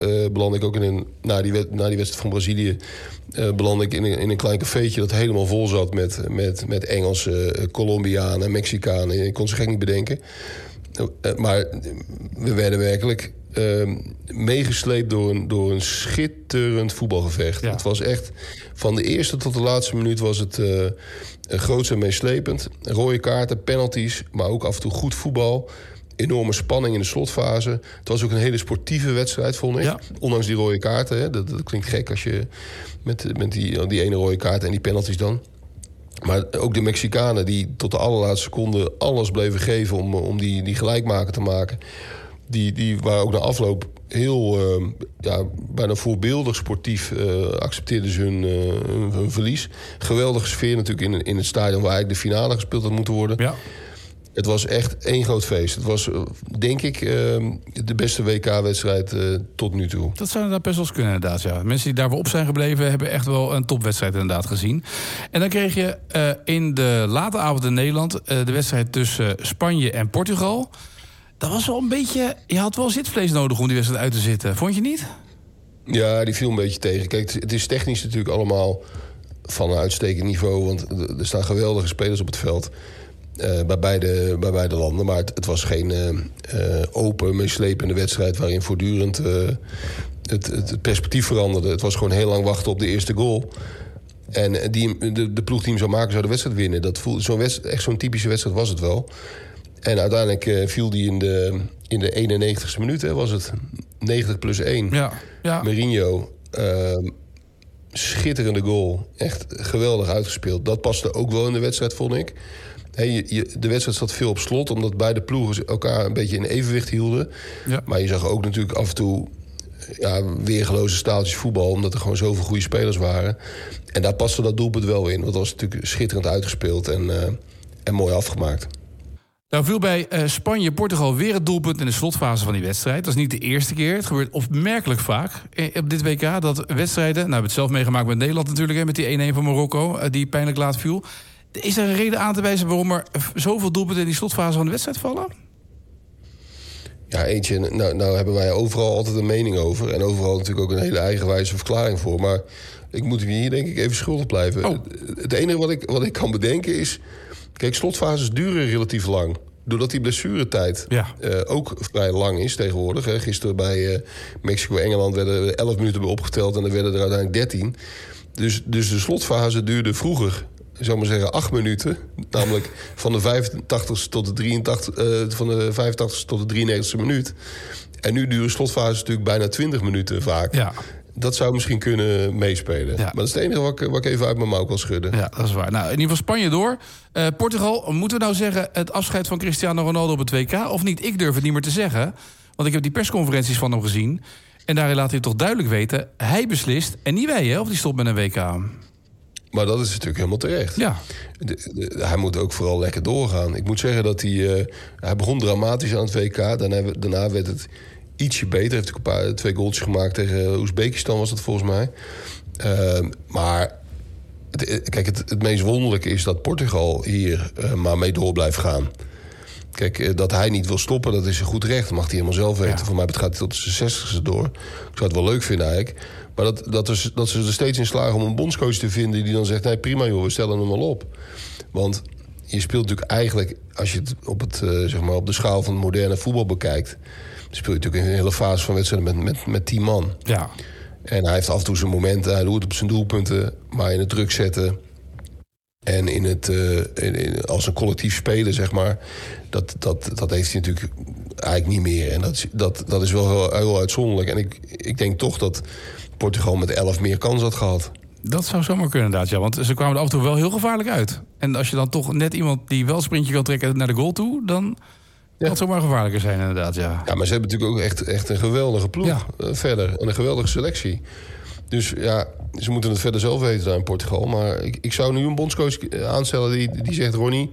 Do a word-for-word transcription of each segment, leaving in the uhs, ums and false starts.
uh, beland ik ook in een... Na die, na die wedstrijd van Brazilië... Uh, beland ik in een, in een klein cafeetje dat helemaal vol zat... met, met, met Engelsen, uh, Colombianen, Mexicanen. Ik kon ze gek niet bedenken. Uh, maar we werden werkelijk... Uh, meegesleept door een, door een schitterend voetbalgevecht. Ja. Het was echt... Van de eerste tot de laatste minuut was het uh, groots en meeslepend. Rode kaarten, penalties, maar ook af en toe goed voetbal. Enorme spanning in de slotfase. Het was ook een hele sportieve wedstrijd, vond ik. Ja. Ondanks die rode kaarten. Hè. Dat, dat klinkt gek als je met, met die, die ene rode kaart en die penalties dan. Maar ook de Mexicanen die tot de allerlaatste seconde alles bleven geven... om, om die, die gelijkmaker te maken... Die, die waren ook na afloop heel, uh, ja, bijna voorbeeldig sportief... Uh, accepteerden ze hun, uh, hun, hun verlies. Geweldige sfeer natuurlijk in, in het stadion... waar eigenlijk de finale gespeeld had moeten worden. Ja. Het was echt één groot feest. Het was, uh, denk ik, uh, de beste W K-wedstrijd uh, tot nu toe. Dat zou inderdaad best wel eens kunnen, inderdaad. Ja. Mensen die daar weer op zijn gebleven... hebben echt wel een topwedstrijd inderdaad gezien. En dan kreeg je uh, in de late avond in Nederland... Uh, de wedstrijd tussen Spanje en Portugal... Dat was wel een beetje... Je had wel zitvlees nodig om die wedstrijd uit te zitten. Vond je niet? Ja, die viel een beetje tegen. Kijk, het is technisch natuurlijk allemaal van een uitstekend niveau. Want er staan geweldige spelers op het veld. Uh, bij, beide, bij beide landen. Maar het, het was geen uh, uh, open, meeslepende wedstrijd... waarin voortdurend uh, het, het perspectief veranderde. Het was gewoon heel lang wachten op de eerste goal. En die, de, de ploeg die hem zou maken, zou de wedstrijd winnen. Dat voelde, zo'n wedstrijd, echt zo'n typische wedstrijd was het wel... En uiteindelijk uh, viel die in de, in de eenennegentigste minuut, hè, was het negentig plus één. Ja, ja. Mourinho, uh, schitterende goal. Echt geweldig uitgespeeld. Dat paste ook wel in de wedstrijd, vond ik. Hey, je, je, de wedstrijd zat veel op slot, omdat beide ploegen elkaar een beetje in evenwicht hielden. Ja. Maar je zag ook natuurlijk af en toe ja, weergeloze staaltjes voetbal... omdat er gewoon zoveel goede spelers waren. En daar paste dat doelpunt wel in. Want dat was natuurlijk schitterend uitgespeeld en, uh, en mooi afgemaakt. Nou viel bij uh, Spanje-Portugal weer het doelpunt in de slotfase van die wedstrijd. Dat is niet de eerste keer. Het gebeurt opmerkelijk vaak op dit W K dat wedstrijden... Nou, we hebben het zelf meegemaakt met Nederland natuurlijk... Hè, met die één-één van Marokko, uh, die pijnlijk laat viel. Is er een reden aan te wijzen waarom er zoveel doelpunten... in die slotfase van de wedstrijd vallen? Ja, eentje. Nou, nou hebben wij overal altijd een mening over. En overal natuurlijk ook een hele eigenwijze verklaring voor. Maar ik moet hier denk ik even schuldig blijven. Oh. Het enige wat ik, wat ik kan bedenken is... Kijk, slotfases duren relatief lang. Doordat die blessuretijd ja. uh, ook vrij lang is tegenwoordig. Hè. Gisteren bij uh, Mexico-Engeland werden er elf minuten bij opgeteld... en er werden er uiteindelijk dertien. Dus, dus de slotfase duurde vroeger, zou maar zeggen, acht minuten. Namelijk van de vijfentachtigste tot de drieëntachtigste, uh, van de vijfentachtigste tot de drieënnegentigste minuut. En nu duren slotfases natuurlijk bijna twintig minuten vaak. Ja. Dat zou misschien kunnen meespelen. Ja. Maar dat is het enige wat ik, wat ik even uit mijn mouw kan schudden. Ja, dat is waar. Nou, in ieder geval Spanje door. Uh, Portugal, moeten we nou zeggen... het afscheid van Cristiano Ronaldo op het W K? Of niet? Ik durf het niet meer te zeggen. Want ik heb die persconferenties van hem gezien. En daarin laat hij toch duidelijk weten... hij beslist, en niet wij, hè, of die stopt met een W K. Maar dat is natuurlijk helemaal terecht. Ja. De, de, hij moet ook vooral lekker doorgaan. Ik moet zeggen dat hij... Uh, hij begon dramatisch aan het W K. Daarna, daarna werd het... ietsje beter. Hij heeft ook een paar, twee goaltjes gemaakt tegen Oezbekistan, was dat volgens mij. Uh, maar het, kijk, het, het meest wonderlijke is dat Portugal hier uh, maar mee door blijft gaan. Kijk, uh, dat hij niet wil stoppen, dat is een goed recht. Dat mag hij helemaal zelf weten. Ja. Voor mij gaat hij tot zijn zestigste door. Ik zou het wel leuk vinden eigenlijk. Maar dat, dat, is, dat ze er steeds in slagen om een bondscoach te vinden... die dan zegt, nee, prima joh, we stellen hem wel op. Want je speelt natuurlijk eigenlijk... als je het op, het, uh, zeg maar op de schaal van het moderne voetbal bekijkt... speel je natuurlijk een hele fase van wedstrijden met, met, met tien man. Ja. En hij heeft af en toe zijn momenten, hij doet op zijn doelpunten... maar in het druk zetten en in het, uh, in, in, als een collectief spelen, zeg maar... dat, dat, dat heeft hij natuurlijk eigenlijk niet meer. En dat, dat, dat is wel heel, heel uitzonderlijk. En ik, ik denk toch dat Portugal met elf meer kans had gehad. Dat zou zomaar kunnen inderdaad, ja. Want ze kwamen er af en toe wel heel gevaarlijk uit. En als je dan toch net iemand die wel een sprintje kan trekken naar de goal toe... dan... Ja. Dat zou maar gevaarlijker zijn, inderdaad, ja. Ja, maar ze hebben natuurlijk ook echt, echt een geweldige ploeg ja. uh, verder. En een geweldige selectie. Dus ja, ze moeten het verder zelf weten daar in Portugal. Maar ik, ik zou nu een bondscoach aanstellen die, die zegt... Ronnie,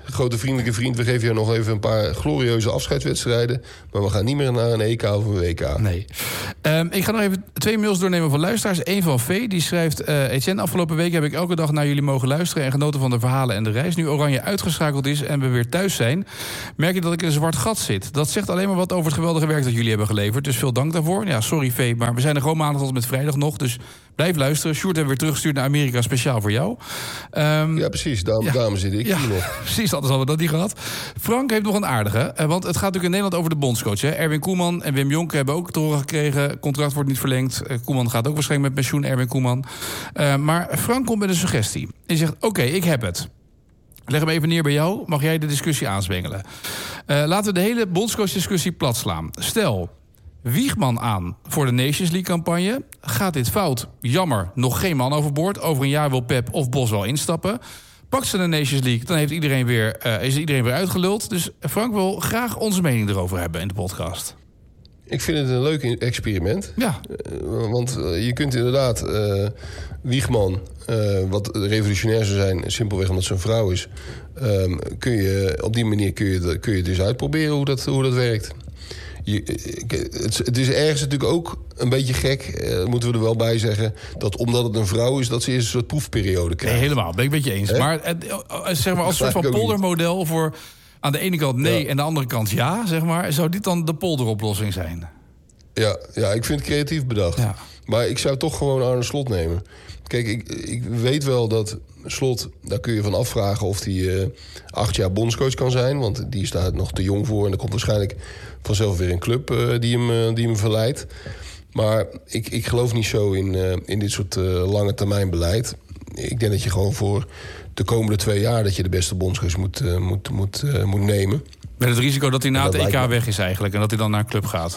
grote vriendelijke vriend, we geven jou nog even een paar glorieuze afscheidswedstrijden. Maar we gaan niet meer naar een E K of een W K. Nee. Um, ik ga nog even twee mails doornemen van luisteraars. Eén van V, die schrijft... Uh, Etienne, afgelopen week heb ik elke dag naar jullie mogen luisteren... en genoten van de verhalen en de reis. Nu Oranje uitgeschakeld is en we weer thuis zijn... merk je dat ik in een zwart gat zit. Dat zegt alleen maar wat over het geweldige werk dat jullie hebben geleverd. Dus veel dank daarvoor. Ja, sorry V, maar we zijn er gewoon maandag tot met vrijdag nog. Dus blijf luisteren. Sjoerd hebben we weer teruggestuurd naar Amerika, speciaal voor jou. Um, ja, precies. Daarom, ja. daarom zit ik ja, hier nog. Precies, anders hadden we dat niet gehad. Frank heeft nog een aardige. Uh, want het gaat natuurlijk in Nederland over de bondscoach. Hè? Erwin Koeman en Wim Jonk hebben ook te horen gekregen... contract wordt niet verlengd. Uh, Koeman gaat ook waarschijnlijk met pensioen, Erwin Koeman. Uh, maar Frank komt met een suggestie. Hij zegt, oké, okay, ik heb het. Leg hem even neer bij jou. Mag jij de discussie aanzwengelen? Uh, laten we de hele bondscoach-discussie platslaan. Stel, Wiegman aan voor de Nations League-campagne. Gaat dit fout? Jammer, nog geen man overboord. Over een jaar wil Pep of Bos wel instappen. Pakt ze de Nations League, dan heeft iedereen weer, uh, is iedereen weer uitgeluld. Dus Frank wil graag onze mening erover hebben in de podcast. Ik vind het een leuk experiment. Ja. Uh, want uh, je kunt inderdaad uh, Wiegman, uh, wat revolutionair zou zijn... simpelweg omdat ze een vrouw is... Um, kun je, op die manier kun je, kun je het dus uitproberen hoe dat, hoe dat werkt. Je, het, het is ergens natuurlijk ook een beetje gek, uh, moeten we er wel bij zeggen... dat omdat het een vrouw is, dat ze eerst een soort proefperiode krijgt. Nee, helemaal, ben ik met je eens. He? Maar, uh, zeg maar als soort van poldermodel voor... aan de ene kant nee ja. en aan de andere kant ja, zeg maar... zou dit dan de polderoplossing zijn? Ja, ja, ik vind het creatief bedacht. Ja. Maar ik zou toch gewoon Arne Slot nemen. Kijk, ik, ik weet wel dat Slot... daar kun je van afvragen of hij uh, acht jaar bondscoach kan zijn... want die staat nog te jong voor... en er komt waarschijnlijk vanzelf weer een club uh, die, hem, uh, die hem verleidt. Maar ik, ik geloof niet zo in, uh, in dit soort uh, lange termijn beleid. Ik denk dat je gewoon voor de komende twee jaar... dat je de beste bondscoach moet, uh, moet, moet, uh, moet nemen. Met het risico dat hij na het E K weg is eigenlijk... en dat hij dan naar een club gaat.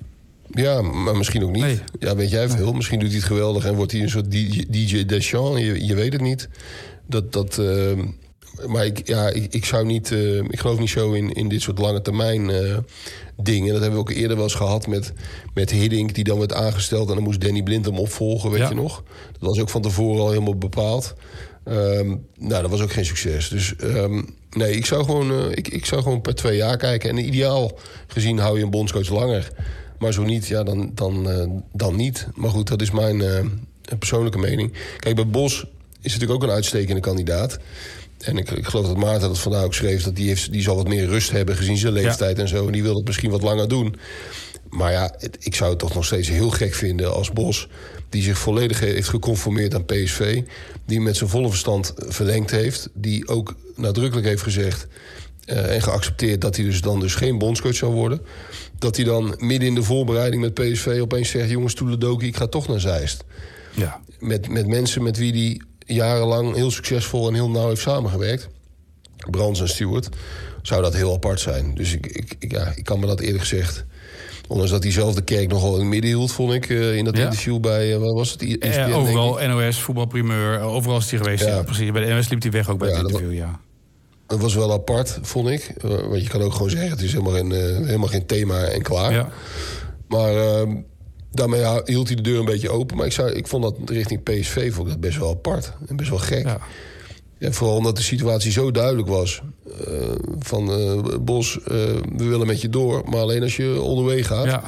Ja, maar misschien ook niet. Nee. Ja, weet jij veel. Misschien doet hij het geweldig en wordt hij een soort D J Deschamps. Je, je weet het niet. Dat, dat, uh, maar ik, ja, ik, ik zou niet... Uh, ik geloof niet zo in, in dit soort lange termijn uh, dingen. Dat hebben we ook eerder wel eens gehad met, met Hiddink... die dan werd aangesteld en dan moest Danny Blind hem opvolgen, weet ja. je nog. Dat was ook van tevoren al helemaal bepaald. Um, nou, dat was ook geen succes. Dus um, nee, ik zou, gewoon, uh, ik, ik zou gewoon per twee jaar kijken. En ideaal gezien hou je een bondscoach langer... Maar zo niet, ja, dan, dan, uh, dan niet. Maar goed, dat is mijn uh, persoonlijke mening. Kijk, bij Bos is natuurlijk ook een uitstekende kandidaat. En ik, ik geloof dat Maarten dat vandaag ook schreef... dat die, heeft, die zal wat meer rust hebben gezien zijn leeftijd ja. en zo. En die wil het misschien wat langer doen. Maar ja, het, ik zou het toch nog steeds heel gek vinden als Bos... die zich volledig heeft geconformeerd aan P S V... die met zijn volle verstand verlengd heeft... die ook nadrukkelijk heeft gezegd... Uh, en geaccepteerd dat hij dus dan dus geen bondscoach zou worden... dat hij dan midden in de voorbereiding met P S V opeens zegt... jongens, toedeledokie, ik ga toch naar Zeist. Ja. Met, met mensen met wie hij jarenlang heel succesvol en heel nauw heeft samengewerkt... Brands en Stewart, zou dat heel apart zijn. Dus ik, ik, ik, ja, ik kan me dat eerlijk gezegd... ondanks dat hij zelf de kerk nogal in het midden hield... vond ik uh, in dat ja. interview bij... Uh, wat was het? E S P N, uh, overal, N O S, voetbalprimeur, overal is hij geweest. Ja. Ja, precies. Bij de N O S liep hij weg ook bij ja, het interview, was, ja. Dat was wel apart, vond ik. Uh, want je kan ook gewoon zeggen, het is helemaal geen, uh, helemaal geen thema en klaar. Ja. Maar uh, daarmee hield hij de deur een beetje open. Maar ik, zou, ik vond dat richting P S V vond ik dat best wel apart. En best wel gek. Ja. En vooral omdat de situatie zo duidelijk was. Uh, van uh, Bos, uh, we willen met je door. Maar alleen als je onderweg gaat... Ja.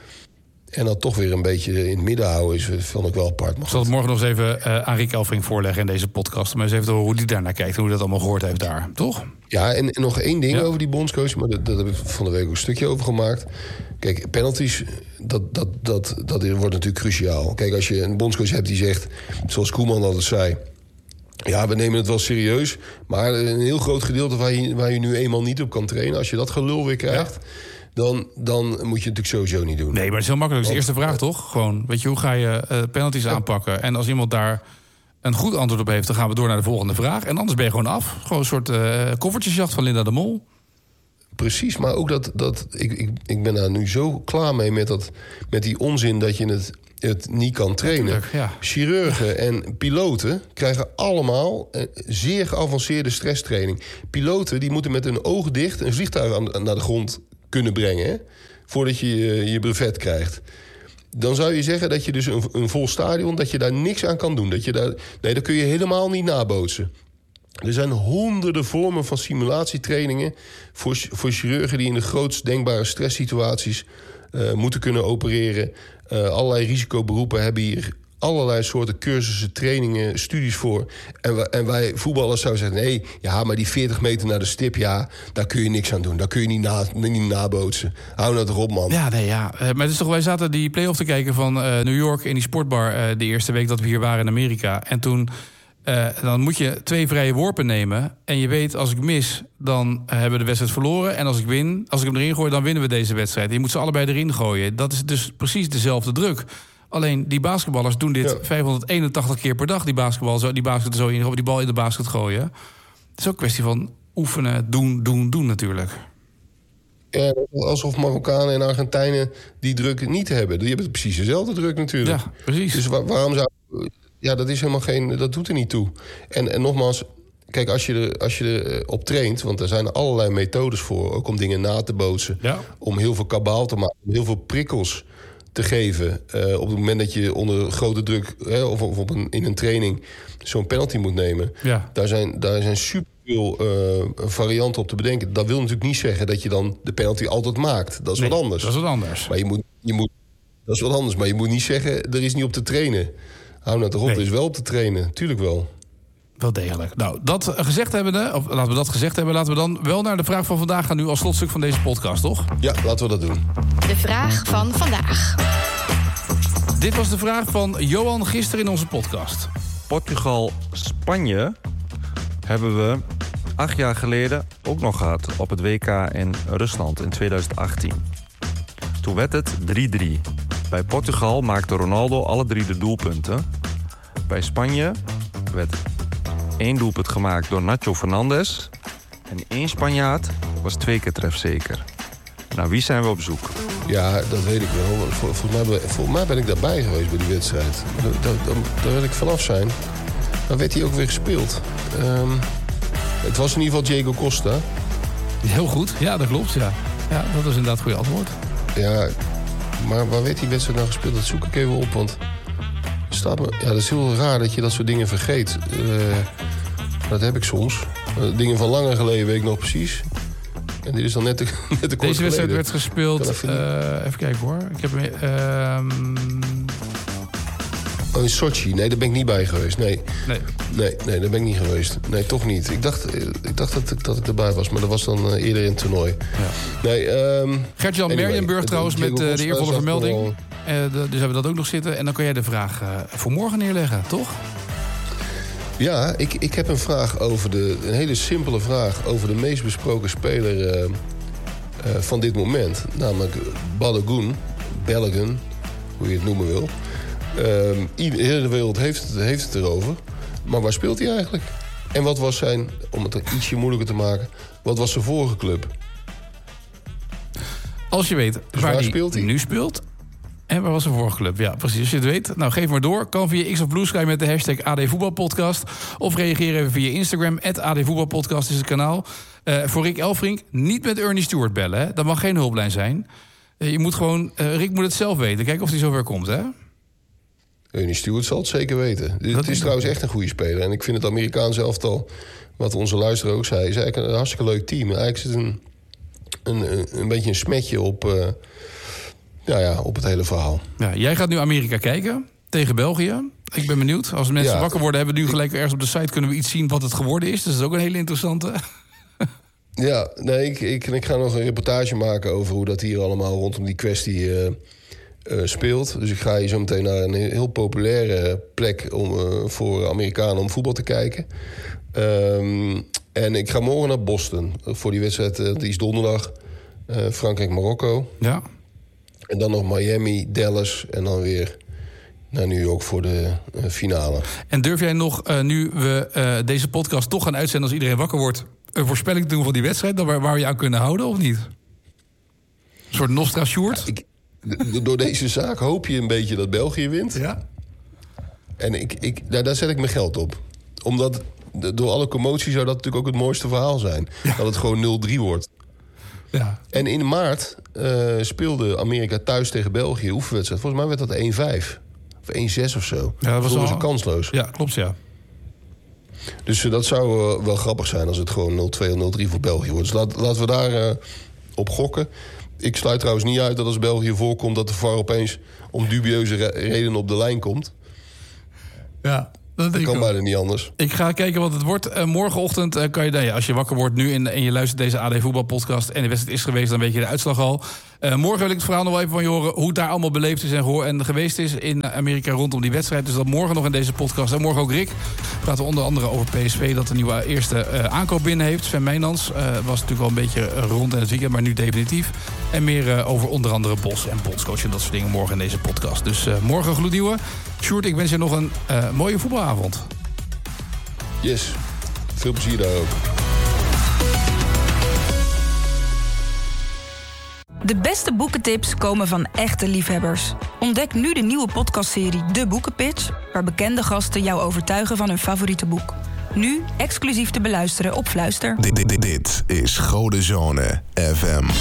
En dat toch weer een beetje in het midden houden is, vond ik wel apart. Ik zal het morgen nog eens even uh, aan Rick Elfrink voorleggen in deze podcast. Maar eens even te horen hoe die daarnaar kijkt en hoe dat allemaal gehoord heeft daar, toch? Ja, en, en nog één ding ja. over die bondscoach. Maar dat, dat heb ik van de week ook een stukje over gemaakt. Kijk, penalties, dat, dat, dat, dat wordt natuurlijk cruciaal. Kijk, als je een bondscoach hebt die zegt, zoals Koeman altijd zei... ja, we nemen het wel serieus, maar een heel groot gedeelte waar je, waar je nu eenmaal niet op kan trainen... als je dat gelul weer krijgt... Ja. Dan, dan moet je het natuurlijk sowieso niet doen. Nee, maar het is heel makkelijk. Dat is de eerste vraag, toch? Gewoon, weet je, hoe ga je uh, penalties ja. aanpakken? En als iemand daar een goed antwoord op heeft... dan gaan we door naar de volgende vraag. En anders ben je gewoon af. Gewoon een soort uh, koffertjesjacht van Linda de Mol. Precies, maar ook dat... dat ik, ik, ik ben daar nu zo klaar mee met, dat, met die onzin dat je het, het niet kan trainen. Ja, ja. Chirurgen en piloten krijgen allemaal een zeer geavanceerde stresstraining. Piloten die moeten met hun ogen dicht een vliegtuig aan, naar de grond kunnen brengen... Hè, voordat je uh, je brevet krijgt. Dan zou je zeggen dat je dus een, een vol stadion... dat je daar niks aan kan doen. Dat je daar, nee, dat kun je helemaal niet nabootsen. Er zijn honderden vormen van simulatietrainingen voor, voor chirurgen die in de grootst denkbare stresssituaties uh, moeten kunnen opereren. Uh, allerlei risicoberoepen hebben hier allerlei soorten cursussen, trainingen, studies voor. En, wij, en wij voetballers zouden zeggen, nee, ja, maar die veertig meter naar de stip, ja, daar kun je niks aan doen. Daar kun je niet, na, niet nabootsen. Hou nou toch op, man. Ja, nee, ja. Uh, maar het is toch, wij zaten die play-off te kijken van uh, New York in die sportbar uh, de eerste week dat we hier waren in Amerika. En toen, uh, dan moet je twee vrije worpen nemen. En je weet, als ik mis, dan uh, hebben we de wedstrijd verloren. En als ik win, als ik hem erin gooi, dan winnen we deze wedstrijd. En je moet ze allebei erin gooien. Dat is dus precies dezelfde druk. Alleen die basketballers doen dit ja. vijfhonderdeenentachtig keer per dag. Die basketbal, zo, die basket zo in, die bal in de basket gooien. Het is ook een kwestie van oefenen, doen, doen, doen natuurlijk. Ja, alsof Marokkanen en Argentijnen die druk niet hebben. Die hebben precies dezelfde druk natuurlijk. Ja, precies. Dus waar, waarom zou... Ja, dat is helemaal geen... Dat doet er niet toe. En, en nogmaals, kijk, als je, er, als je erop traint... want er zijn allerlei methodes voor, ook om dingen na te bootsen. Ja. Om heel veel kabaal te maken, om heel veel prikkels te geven. Uh, op het moment dat je onder grote druk... Hè, of, of op een, in een training zo'n penalty moet nemen. Ja. Daar zijn, daar zijn superveel uh, varianten op te bedenken. Dat wil natuurlijk niet zeggen dat je dan de penalty altijd maakt. Dat is nee, wat anders. Dat is wat anders. Maar je moet, je moet, dat is wat anders. Maar je moet niet zeggen, er is niet op te trainen. Hou nou toch op, nee. Er is wel op te trainen. Tuurlijk wel. Wel degelijk. Nou, dat gezegd hebbende, of laten we dat gezegd hebben... laten we dan wel naar de vraag van vandaag gaan nu als slotstuk van deze podcast, toch? Ja, laten we dat doen. De vraag van vandaag. Dit was de vraag van Johan gisteren in onze podcast. Portugal-Spanje hebben we acht jaar geleden ook nog gehad... op het W K in Rusland in tweeduizend achttien. Toen werd het drie drie. Bij Portugal maakte Ronaldo alle drie de doelpunten. Bij Spanje werd één doelpunt gemaakt door Nacho Fernandes... en één Spanjaard was twee keer trefzeker. Nou, wie zijn we op zoek? Ja, dat weet ik wel. Vol, volgens, mij, volgens mij ben ik daarbij geweest bij die wedstrijd. Daar, daar, daar wil ik vanaf zijn. Dan werd hij ook weer gespeeld. Um, het was in ieder geval Diego Costa. Heel goed, ja, dat klopt, ja. Ja, dat is inderdaad een goede antwoord. Ja, maar waar werd die wedstrijd nou gespeeld? Dat zoek ik even op, want... Staat me, ja, dat is heel raar dat je dat soort dingen vergeet. Uh, dat heb ik soms. Uh, dingen van langer geleden weet ik nog precies. En dit is dan net te, net te kort Deze wedstrijd geleden. werd gespeeld... Even, uh, even kijken hoor. Ik heb hem... Uh, oh, in Sochi. Nee, daar ben ik niet bij geweest. Nee. Nee. Nee, nee, daar ben ik niet geweest. Nee, toch niet. Ik dacht, ik dacht dat, ik, dat ik erbij was, maar dat was dan uh, eerder in het toernooi. Ja. Nee, um, Gert-Jan anyway, Merjenburg trouwens met uh, de eervolle vermelding. Uh, de, dus hebben we dat ook nog zitten. En dan kan jij de vraag uh, voor morgen neerleggen, toch? Ja, ik, ik heb een vraag over de... Een hele simpele vraag over de meest besproken speler uh, uh, van dit moment. Namelijk Balogun. Balogun, hoe je het noemen wil. Uh, de hele wereld heeft het, heeft het erover. Maar waar speelt hij eigenlijk? En wat was zijn, om het ietsje moeilijker te maken... wat was zijn vorige club? Als je weet dus waar, waar hij speelt hij nu speelt... en waar was zijn vorige club? Ja, precies. Als je het weet, nou geef maar door. Kan via X of Blue Sky met de hashtag A D Voetbalpodcast. Of reageer even via Instagram. at A D Voetbalpodcast is het kanaal. Uh, voor Rick Elfrink, niet met Ernie Stewart bellen. Hè? Dat mag geen hulplijn zijn. Uh, je moet gewoon... Uh, Rick moet het zelf weten. Kijken of hij zover komt, hè? Ernie Stewart zal het zeker weten. Het is trouwens echt een goede speler. En ik vind het Amerikaanse elftal, wat onze luisteraar ook zei... is eigenlijk een hartstikke leuk team. Eigenlijk zit een, een, een, een beetje een smetje op... Uh, Ja, ja, op het hele verhaal. Ja, jij gaat nu Amerika kijken tegen België. Ik ben benieuwd. Als mensen ja, wakker worden, hebben we nu gelijk ergens op de site... kunnen we iets zien wat het geworden is. Dus dat is ook een hele interessante. Ja, nee, ik, ik, ik ga nog een reportage maken over hoe dat hier allemaal rondom die kwestie uh, uh, speelt. Dus ik ga hier zo meteen naar een heel populaire plek om, uh, voor Amerikanen om voetbal te kijken. Um, en ik ga morgen naar Boston voor die wedstrijd. Uh, die is donderdag. Uh, Frankrijk-Marokko. Ja. En dan nog Miami, Dallas en dan weer naar New York voor de uh, finale. En durf jij nog, uh, nu we uh, deze podcast toch gaan uitzenden... als iedereen wakker wordt, een voorspelling te doen van die wedstrijd... waar, waar we je aan kunnen houden, of niet? Een soort Nostra-Sjoerd? Ja, ik, door deze zaak hoop je een beetje dat België wint. Ja. En ik, ik, daar, daar zet ik mijn geld op. Omdat door alle commotie zou dat natuurlijk ook het mooiste verhaal zijn. Ja. Dat het gewoon nul drie wordt. Ja. En in maart uh, speelde Amerika thuis tegen België, oefenwedstrijd. Volgens mij werd dat één vijf. Of één zes of zo. Ja, dat was al... ze kansloos. Ja, klopt, ja. Dus uh, dat zou uh, wel grappig zijn als het gewoon nul twee of nul drie voor België wordt. Dus laat, laten we daar uh, op gokken. Ik sluit trouwens niet uit dat als België voorkomt... dat de V A R opeens om dubieuze re- redenen op de lijn komt. Ja. Dat, dat kan bijna niet anders. Ik ga kijken wat het wordt. Uh, morgenochtend uh, kan je, nou ja, als je wakker wordt nu en, en je luistert deze A D voetbalpodcast en de wedstrijd is geweest, dan weet je de uitslag al. Uh, morgen wil ik het verhaal nog wel even van je horen hoe het daar allemaal beleefd is en, gehoor, en geweest is in Amerika rondom die wedstrijd. Dus dat morgen nog in deze podcast. En morgen ook Rick. Praten we onder andere over P S V dat de nieuwe eerste uh, aankoop binnen heeft. Sven Meijnans uh, was natuurlijk al een beetje uh, rond in het weekend, maar nu definitief. En meer uh, over onder andere Bos en bondscoach en dat soort dingen morgen in deze podcast. Dus uh, morgen gloednieuwe. Sjoerd, ik wens je nog een uh, mooie voetbalavond. Yes, veel plezier daar ook. De beste boekentips komen van echte liefhebbers. Ontdek nu de nieuwe podcastserie De Boekenpitch, waar bekende gasten jou overtuigen van hun favoriete boek. Nu exclusief te beluisteren op Fluister. Dit, dit, dit is Godezone F M.